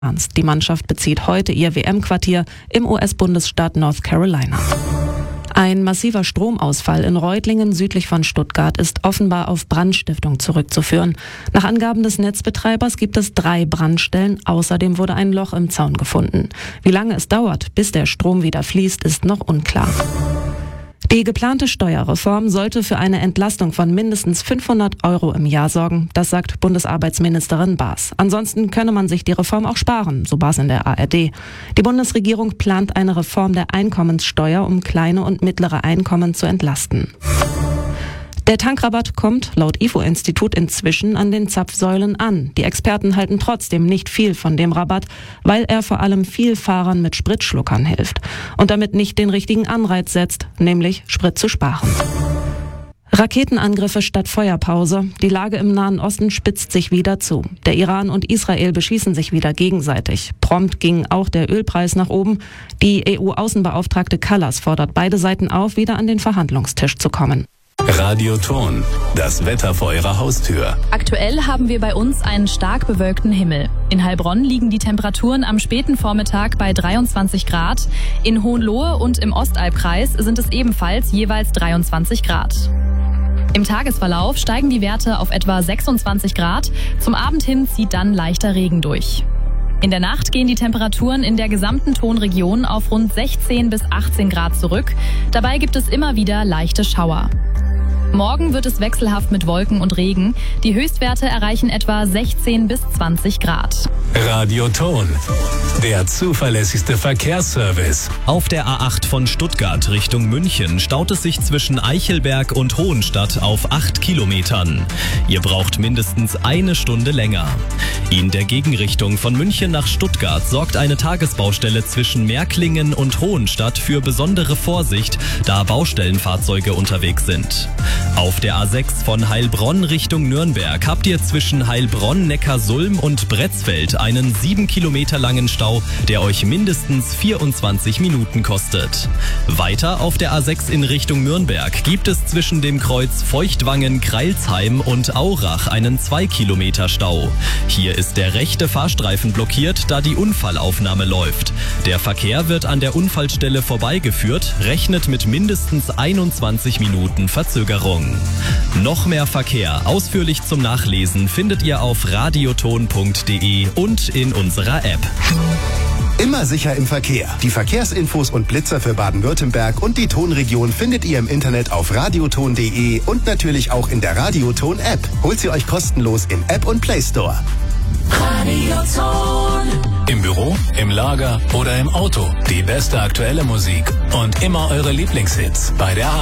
ernst. Die Mannschaft bezieht heute ihr WM-Quartier im US-Bundesstaat North Carolina. Ein massiver Stromausfall in Reutlingen südlich von Stuttgart ist offenbar auf Brandstiftung zurückzuführen. Nach Angaben des Netzbetreibers gibt es 3 Brandstellen. Außerdem wurde ein Loch im Zaun gefunden. Wie lange es dauert, bis der Strom wieder fließt, ist noch unklar. Die geplante Steuerreform sollte für eine Entlastung von mindestens 500 € im Jahr sorgen. Das sagt Bundesarbeitsministerin Baas. Ansonsten könne man sich die Reform auch sparen, so Baas in der ARD. Die Bundesregierung plant eine Reform der Einkommenssteuer, um kleine und mittlere Einkommen zu entlasten. Der Tankrabatt kommt laut IFO-Institut inzwischen an den Zapfsäulen an. Die Experten halten trotzdem nicht viel von dem Rabatt, weil er vor allem Vielfahrern mit Spritschluckern hilft und damit nicht den richtigen Anreiz setzt, nämlich Sprit zu sparen. Raketenangriffe statt Feuerpause. Die Lage im Nahen Osten spitzt sich wieder zu. Der Iran und Israel beschießen sich wieder gegenseitig. Prompt ging auch der Ölpreis nach oben. Die EU-Außenbeauftragte Kallas fordert beide Seiten auf, wieder an den Verhandlungstisch zu kommen. Radioton, das Wetter vor Ihrer Haustür. Aktuell haben wir bei uns einen stark bewölkten Himmel. In Heilbronn liegen die Temperaturen am späten Vormittag bei 23 Grad. In Hohenlohe und im Ostalbkreis sind es ebenfalls jeweils 23 Grad. Im Tagesverlauf steigen die Werte auf etwa 26 Grad. Zum Abend hin zieht dann leichter Regen durch. In der Nacht gehen die Temperaturen in der gesamten Tonregion auf rund 16 bis 18 Grad zurück. Dabei gibt es immer wieder leichte Schauer. Morgen wird es wechselhaft mit Wolken und Regen. Die Höchstwerte erreichen etwa 16 bis 20 Grad. Radioton, der zuverlässigste Verkehrsservice. Auf der A8 von Stuttgart Richtung München staut es sich zwischen Eichelberg und Hohenstadt auf 8 Kilometern. Ihr braucht mindestens eine Stunde länger. In der Gegenrichtung von München nach Stuttgart sorgt eine Tagesbaustelle zwischen Märklingen und Hohenstadt für besondere Vorsicht, da Baustellenfahrzeuge unterwegs sind. Auf der A6 von Heilbronn Richtung Nürnberg habt ihr zwischen Heilbronn, Neckarsulm und Bretzfeld einen 7 Kilometer langen Stau, der euch mindestens 24 Minuten kostet. Weiter auf der A6 in Richtung Nürnberg gibt es zwischen dem Kreuz Feuchtwangen-Kreilsheim und Aurach einen 2 Kilometer Stau. Hier ist der rechte Fahrstreifen blockiert, da die Unfallaufnahme läuft. Der Verkehr wird an der Unfallstelle vorbeigeführt, rechnet mit mindestens 21 Minuten Verzögerung. Noch mehr Verkehr ausführlich zum Nachlesen findet ihr auf radioton.de und in unserer App. Immer sicher im Verkehr. Die Verkehrsinfos und Blitzer für Baden-Württemberg und die Tonregion findet ihr im Internet auf radioton.de und natürlich auch in der Radioton-App. Holt sie euch kostenlos im App und Play Store. Radioton. Im Büro, im Lager oder im Auto. Die beste aktuelle Musik und immer eure Lieblingshits bei der